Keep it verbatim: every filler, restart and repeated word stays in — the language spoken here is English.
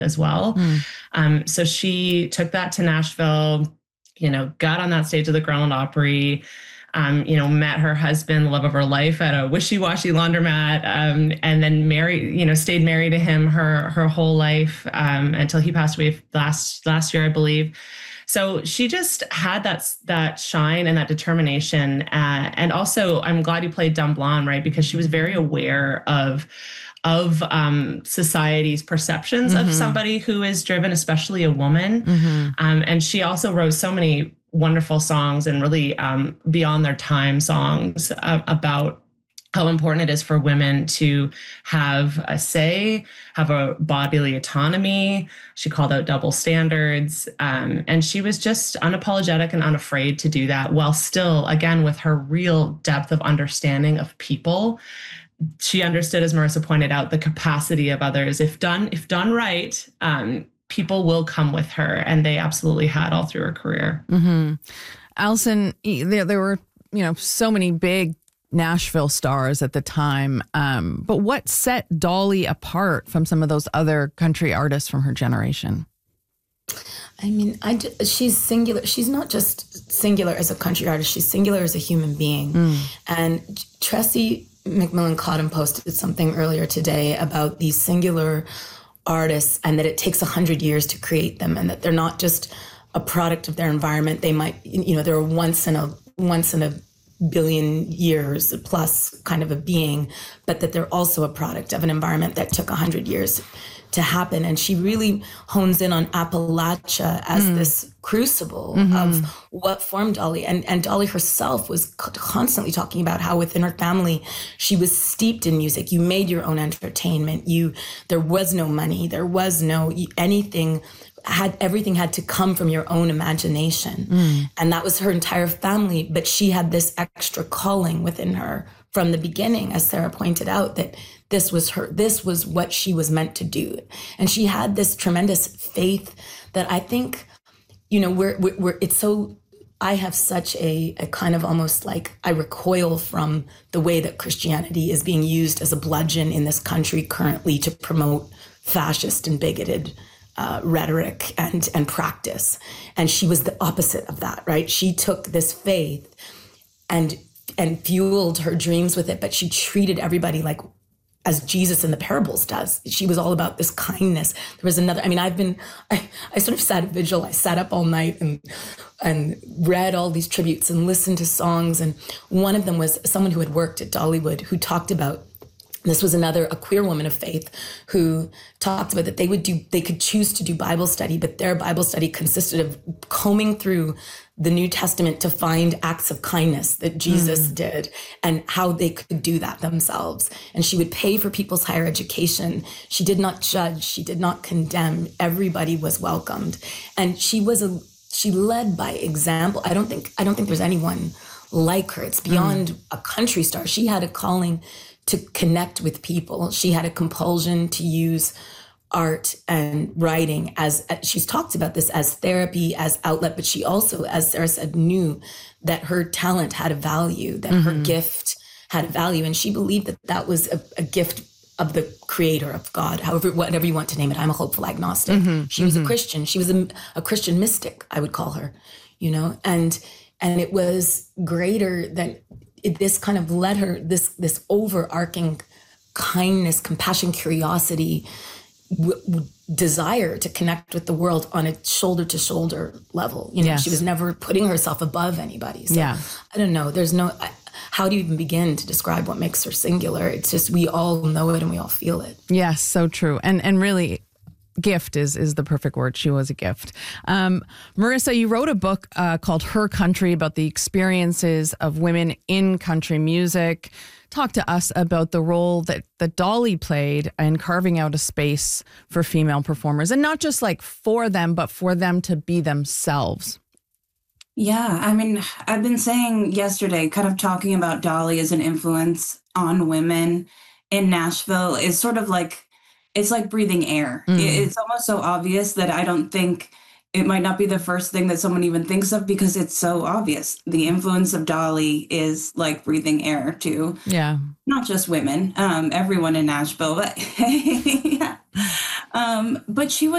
as well. Mm. Um, so she took that to Nashville, you know, got on that stage of the Grand Ole Opry, um, you know, met her husband, the love of her life, at a wishy-washy laundromat, um, and then married, you know, stayed married to him her her whole life um, until he passed away last last year, I believe. So she just had that that shine and that determination. Uh, and also, I'm glad you played Dumb Blonde, right? Because she was very aware of of um, society's perceptions mm-hmm. of somebody who is driven, especially a woman. Mm-hmm. Um, and she also wrote so many wonderful songs and really um, beyond their time songs uh, about how important it is for women to have a say, have a bodily autonomy. She called out double standards. Um, and she was just unapologetic and unafraid to do that, while still, again, with her real depth of understanding of people. She understood, as Marissa pointed out, the capacity of others. If done, if done right, um, people will come with her, and they absolutely had all through her career. Mm-hmm. Allison, there, there were, you know, so many big Nashville stars at the time. Um, but what set Dolly apart from some of those other country artists from her generation? I mean, I, she's singular. She's not just singular as a country artist. She's singular as a human being. Mm. And Tressie McMillan Cottom posted something earlier today about these singular artists, and that it takes a hundred years to create them, and that they're not just a product of their environment. They might, you know, they're a once in a once in a billion years plus kind of a being, but that they're also a product of an environment that took a hundred years to happen. And she really hones in on Appalachia as mm. this crucible mm-hmm. of what formed Dolly. And, and Dolly herself was constantly talking about how within her family, she was steeped in music. You made your own entertainment. You, there was no money. There was no anything, had everything had to come from your own imagination. Mm. And that was her entire family. But she had this extra calling within her from the beginning, as Sarah pointed out, that this was her, this was what she was meant to do. And she had this tremendous faith that I think, you know, we're, we're, we're it's so, I have such a, a kind of almost like, I recoil from the way that Christianity is being used as a bludgeon in this country currently to promote fascist and bigoted uh, rhetoric and, and practice. And she was the opposite of that, right? She took this faith and and fueled her dreams with it, but she treated everybody like, as Jesus in the parables does. She was all about this kindness. There was another, I mean, I've been, I, I sort of sat at vigil. I sat up all night and and read all these tributes and listened to songs. And one of them was someone who had worked at Dollywood who talked about, this was another, a queer woman of faith who talked about that they would do, they could choose to do Bible study, but their Bible study consisted of combing through the New Testament to find acts of kindness that Jesus mm. did and how they could do that themselves. And she would pay for people's higher education. She did not judge. She did not condemn. Everybody was welcomed. And she was a, she led by example. I don't think, I don't think there's anyone like her. It's beyond mm. a country star. She had a calling to connect with people. She had a compulsion to use art and writing as, she's talked about this as therapy, as outlet, but she also, as Sarah said, knew that her talent had a value, that mm-hmm. her gift had a value. And she believed that that was a, a gift of the creator, of God, however, whatever you want to name it. I'm a hopeful agnostic. Mm-hmm. She was mm-hmm. a Christian. She was a, a Christian mystic, I would call her, you know, and, and it was greater than it, this kind of led her, this, this overarching kindness, compassion, curiosity, W- w- desire to connect with the world on a shoulder to shoulder level. You know, yes. She was never putting herself above anybody. So yeah. I don't know. There's no, I, how do you even begin to describe what makes her singular? It's just, we all know it and we all feel it. Yes, so true. And, and really, gift is is the perfect word. She was a gift. Um, Marissa, you wrote a book uh, called Her Country about the experiences of women in country music. Talk to us about the role that, that Dolly played in carving out a space for female performers, and not just like for them, but for them to be themselves. Yeah, I mean, I've been saying yesterday, kind of talking about Dolly as an influence on women in Nashville is sort of like, it's like breathing air. Mm. It's almost so obvious that I don't think it might not be the first thing that someone even thinks of because it's so obvious. The influence of Dolly is like breathing air to yeah, not just women, um, everyone in Nashville, but yeah. um, but she was